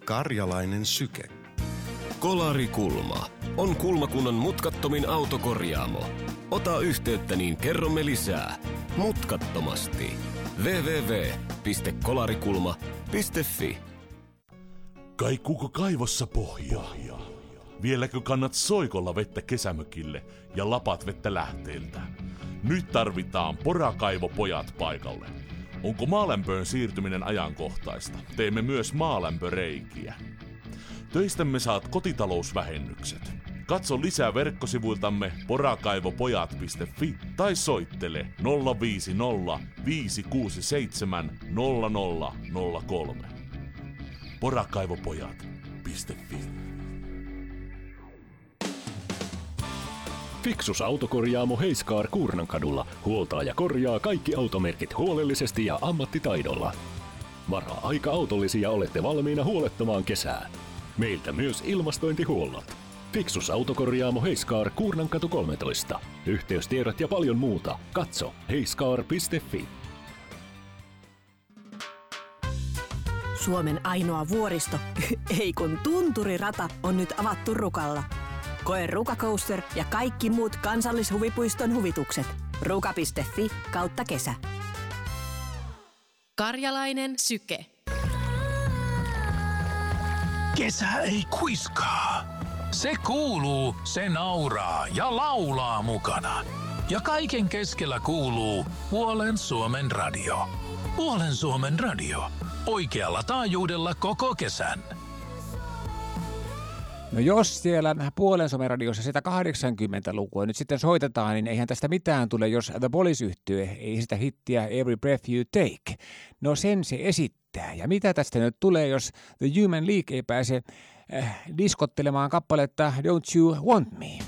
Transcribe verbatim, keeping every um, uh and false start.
Karjalainen syke. Kolarikulma on Kulmakunnan mutkattomin autokorjaamo. Ota yhteyttä, niin kerromme lisää. Mutkattomasti. double-u double-u double-u piste kolarikulma piste fi. Kaikuuko kaivossa pohjaa? Vieläkö kannat soikolla vettä kesämökille ja lapat vettä lähteeltä? Nyt tarvitaan porakaivopojat paikalle. Onko maalämpöön siirtyminen ajankohtaista? Teemme myös maalämpöreikiä. Töistämme saat kotitalousvähennykset. Katso lisää verkkosivuiltamme porakaivopojat piste fi tai soittele nolla viisi nolla viisi kuusi seitsemän nolla nolla nolla kolme. porakaivopojat piste fi. Fiksus autokorjaamo Heiskaar Kuurnankadulla huoltaa ja korjaa kaikki automerkit huolellisesti ja ammattitaidolla. Varaa aika autollisia, olette valmiina huolettamaan kesää. Meiltä myös ilmastointihuollot. Fiksus autokorjaamo Heiskaar Kuurnankatu kolmetoista. Yhteystiedot ja paljon muuta. Katso heiskaar piste fi. Suomen ainoa vuoristo, ei kun tunturirata, on nyt avattu Rukalla. Koe Ruka Coaster ja kaikki muut kansallishuvipuiston huvitukset. ruka piste fi kautta kesä. Karjalainen syke. Kesä ei kuiskaa. Se kuuluu, se nauraa ja laulaa mukana. Ja kaiken keskellä kuuluu Puolen Suomen radio. Puolen Suomen radio. Oikealla taajuudella koko kesän. No jos siellä Puolen Suomen radiossa sitä kahdeksankymmentälukua nyt sitten soitetaan, niin eihän tästä mitään tule, jos The Police-yhtye ei sitä hittiä Every Breath You Take. No sen se esittää. Ja mitä tästä nyt tulee, jos The Human League ei pääse äh, diskottelemaan kappaletta Don't You Want Me?